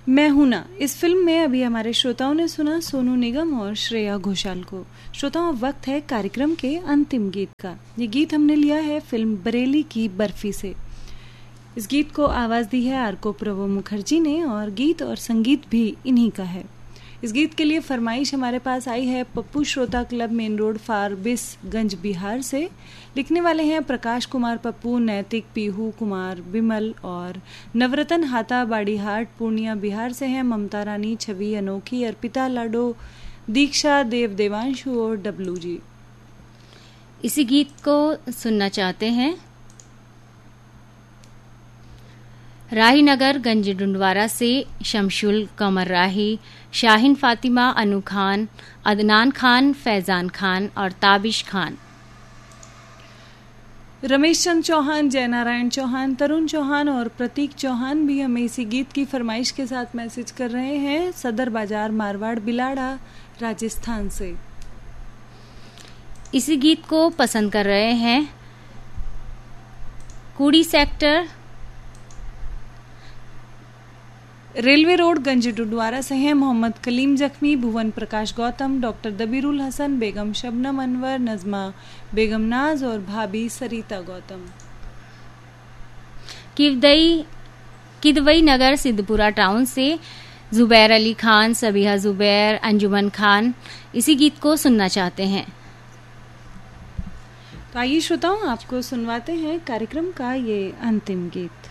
मैं हूं ना, इस फिल्म में अभी हमारे श्रोताओं ने सुना सोनू निगम और श्रेया घोषाल को। श्रोताओं, अब वक्त है कार्यक्रम के अंतिम गीत का। ये गीत हमने लिया है फिल्म बरेली की बर्फी से। इस गीत को आवाज दी है आरको प्रभु मुखर्जी ने और गीत और संगीत भी इन्हीं का है। इस गीत के लिए फरमाइश हमारे पास आई है पप्पू श्रोता club, main road, Forbesganj, Bihar से। लिखने वाले हैं प्रकाश कुमार पप्पू, नैतिक, पीहू कुमार, विमल और नवरतन हाथा, बाड़ीहाट, पूर्णिया, बिहार से हैं। ममता रानी, छवि, अनोखी, अर्पिता, लाडो, दीक्षा, देव, देवांशु और डब्लू जी इसी गीत को सुनना चाहते हैं। राही नगर गंज डुंडवारा से शमशुल, कमर राही, शाहीन फातिमा, अनु खान, अदनान खान, फैजान खान और ताबिश खान। रमेश चंद चौहान, जयनारायण चौहान, तरुण चौहान और प्रतीक चौहान भी हमें इसी गीत की फरमाइश के साथ मैसेज कर रहे हैं सदर बाजार, मारवाड़, बिलाड़ा, राजस्थान से। इसी गीत को पसंद कर रहे हैं कूड़ी सेक्टर, रेलवे रोड, गंज डुडवारा से हैं मोहम्मद कलीम जख्मी, भुवन प्रकाश गौतम, डॉक्टर दबीरुल हसन, बेगम शबनम अनवर, नजमा बेगम नाज और भाभी सरिता गौतम। किदवई नगर सिद्धपुरा टाउन से जुबैर अली खान, सबिहा जुबैर, अंजुमन खान इसी गीत को सुनना चाहते हैं। तो आइए श्रोताओं, आपको सुनवाते हैं कार्यक्रम का ये अंतिम गीत।